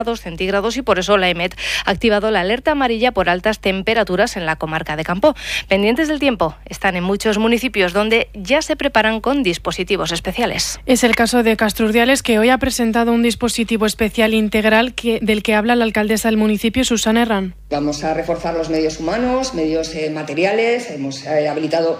centígrados y por eso la EMET ha activado la alerta amarilla por altas temperaturas en la comarca de Campoo. Pendientes del tiempo están en muchos municipios donde ya se preparan con dispositivos especiales. Es el caso de Castrurdiales, que hoy ha presentado un dispositivo especial integral del que habla la alcaldesa del municipio, Susana Herrán. Vamos a reforzar los medios humanos, medios materiales. Hemos habilitado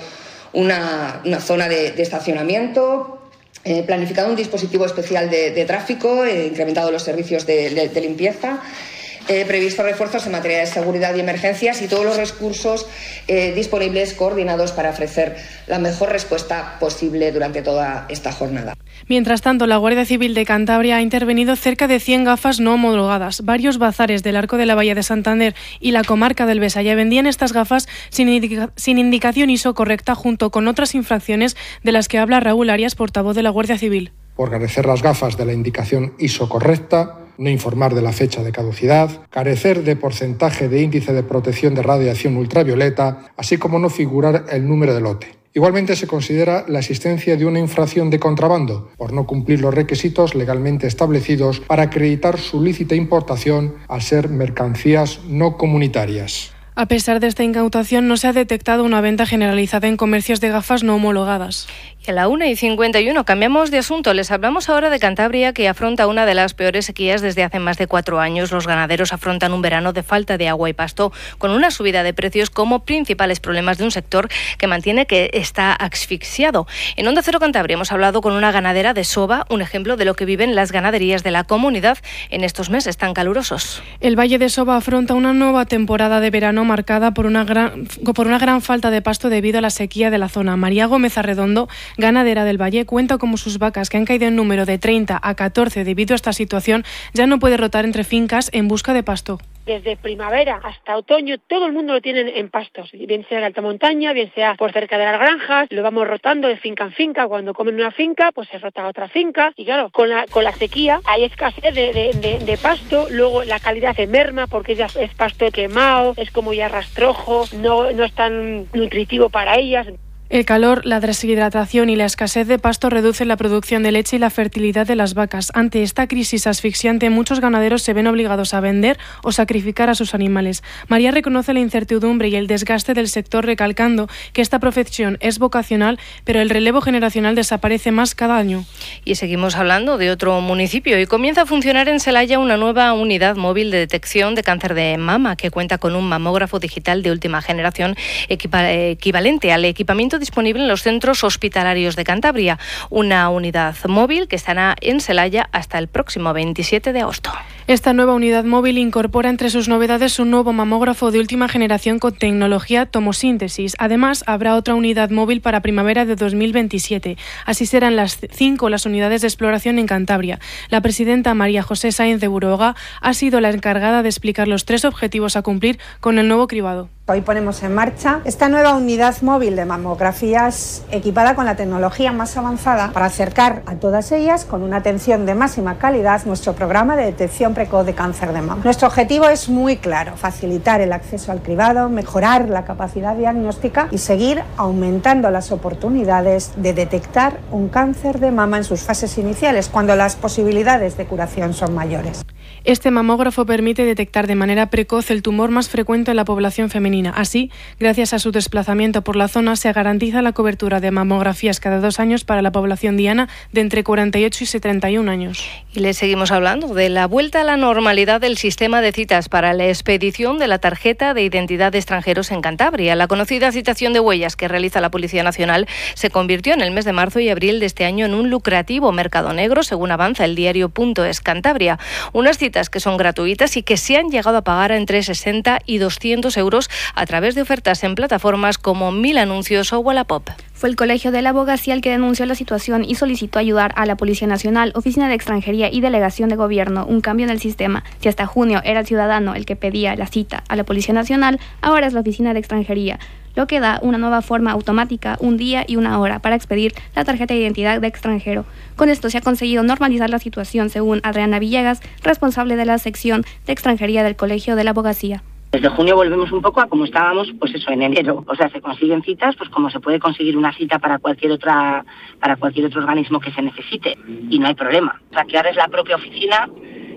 una zona de estacionamiento, planificado un dispositivo especial de tráfico, incrementado los servicios de limpieza, previsto refuerzos en materia de seguridad y emergencias y todos los recursos disponibles coordinados para ofrecer la mejor respuesta posible durante toda esta jornada. Mientras tanto, la Guardia Civil de Cantabria ha intervenido cerca de 100 gafas no homologadas. Varios bazares del Arco de la Bahía de Santander y la comarca del Besaya vendían estas gafas sin indicación ISO correcta, junto con otras infracciones de las que habla Raúl Arias, portavoz de la Guardia Civil. Por carecer las gafas de la indicación ISO correcta, no informar de la fecha de caducidad, carecer de porcentaje de índice de protección de radiación ultravioleta, así como no figurar el número de lote. Igualmente se considera la existencia de una infracción de contrabando por no cumplir los requisitos legalmente establecidos para acreditar su lícita importación al ser mercancías no comunitarias. A pesar de esta incautación, no se ha detectado una venta generalizada en comercios de gafas no homologadas. Y a la 1:51 cambiamos de asunto. Les hablamos ahora de Cantabria, que afronta una de las peores sequías desde hace más de 4 años. Los ganaderos afrontan un verano de falta de agua y pasto, con una subida de precios como principales problemas de un sector que mantiene que está asfixiado. En Onda Cero Cantabria hemos hablado con una ganadera de Soba, un ejemplo de lo que viven las ganaderías de la comunidad en estos meses tan calurosos. El Valle de Soba afronta una nueva temporada de verano marcada por una gran falta de pasto debido a la sequía de la zona. María Gómez Arredondo, ganadera del Valle, cuenta cómo sus vacas, que han caído en número de 30 a 14 debido a esta situación, ya no puede rotar entre fincas en busca de pasto. Desde primavera hasta otoño, todo el mundo lo tiene en pastos, bien sea en alta montaña, bien sea por cerca de las granjas, lo vamos rotando de finca en finca. Cuando comen una finca, pues se rota a otra finca, y claro, con la sequía hay escasez de pasto. Luego la calidad se merma porque ya es pasto quemado, es como ya rastrojo, no es tan nutritivo para ellas. El calor, la deshidratación y la escasez de pasto reducen la producción de leche y la fertilidad de las vacas. Ante esta crisis asfixiante, muchos ganaderos se ven obligados a vender o sacrificar a sus animales. María reconoce la incertidumbre y el desgaste del sector, recalcando que esta profesión es vocacional, pero el relevo generacional desaparece más cada año. Y seguimos hablando de otro municipio, y comienza a funcionar en Celaya una nueva unidad móvil de detección de cáncer de mama, que cuenta con un mamógrafo digital de última generación equivalente al equipamiento disponible en los centros hospitalarios de Cantabria. Una unidad móvil que estará en Celaya hasta el próximo 27 de agosto. Esta nueva unidad móvil incorpora entre sus novedades un nuevo mamógrafo de última generación con tecnología tomosíntesis. Además, habrá otra unidad móvil para primavera de 2027. Así serán las 5 las unidades de exploración en Cantabria. La presidenta María José Sáenz de Buroga ha sido la encargada de explicar los 3 objetivos a cumplir con el nuevo cribado. Hoy ponemos en marcha esta nueva unidad móvil de mamografías equipada con la tecnología más avanzada para acercar a todas ellas, con una atención de máxima calidad, nuestro programa de detección precoz de cáncer de mama. Nuestro objetivo es muy claro: facilitar el acceso al cribado, mejorar la capacidad diagnóstica y seguir aumentando las oportunidades de detectar un cáncer de mama en sus fases iniciales, cuando las posibilidades de curación son mayores. Este mamógrafo permite detectar de manera precoz el tumor más frecuente en la población femenina. Así, gracias a su desplazamiento por la zona, se garantiza la cobertura de mamografías cada 2 años para la población diana de entre 48 y 71 años. Y le seguimos hablando de la vuelta a la normalidad del sistema de citas para la expedición de la tarjeta de identidad de extranjeros en Cantabria. La conocida citación de huellas que realiza la Policía Nacional se convirtió en el mes de marzo y abril de este año en un lucrativo mercado negro, según avanza el diario.es Cantabria. Unas citas que son gratuitas y que se han llegado a pagar entre 60 y 200 euros a través de ofertas en plataformas como Mil Anuncios o Wallapop. Fue el Colegio de la Abogacía el que denunció la situación y solicitó ayudar a la Policía Nacional, Oficina de Extranjería y Delegación de Gobierno un cambio en el sistema. Si hasta junio era el ciudadano el que pedía la cita a la Policía Nacional, ahora es la Oficina de Extranjería, lo que da una nueva forma automática, un día y una hora, para expedir la tarjeta de identidad de extranjero. Con esto se ha conseguido normalizar la situación, según Adriana Villegas, responsable de la sección de extranjería del Colegio de la Abogacía. Desde junio volvemos un poco a como estábamos, pues eso, en enero. O sea, se consiguen citas, pues como se puede conseguir una cita para cualquier otro organismo que se necesite, y no hay problema. O sea, que ahora es la propia oficina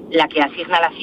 la que asigna la cita